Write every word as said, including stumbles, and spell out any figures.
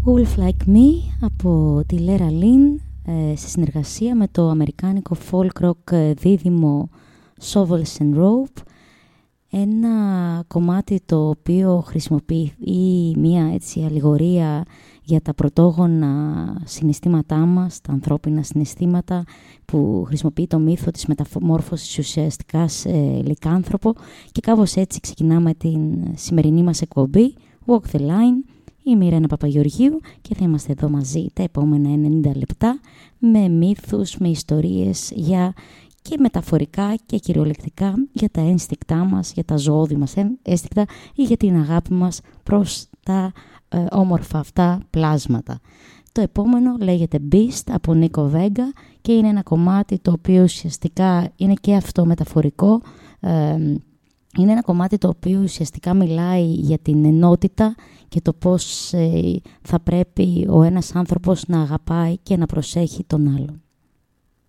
Wolf Like Me από τη Lera Lynn ε, σε συνεργασία με το αμερικάνικο folk rock δίδυμο Shovels and Rope, ένα κομμάτι το οποίο χρησιμοποιεί μία έτσι αλληγορία για τα πρωτόγωνα συναισθήματά μας, τα ανθρώπινα συναισθήματα, που χρησιμοποιεί το μύθο της μεταμόρφωσης ουσιαστικά σε λυκάνθρωπο, και κάπως έτσι ξεκινάμε την σημερινή μας εκπομπή Walk the Line. Είμαι η Ρένα Παπαγεωργίου και θα είμαστε εδώ μαζί τα επόμενα ενενήντα λεπτά με μύθους, με ιστορίες για και μεταφορικά και κυριολεκτικά για τα ένστικτά μας, για τα ζωώδη μας ένστικτα ή για την αγάπη μας προς τα ε, όμορφα αυτά πλάσματα. Το επόμενο λέγεται Beast από Νίκο Βέγκα και είναι ένα κομμάτι το οποίο ουσιαστικά είναι και αυτό μεταφορικό. Ε, είναι ένα κομμάτι το οποίο ουσιαστικά μιλάει για την ενότητα και το πώς ε, θα πρέπει ο ένας άνθρωπος να αγαπάει και να προσέχει τον άλλον.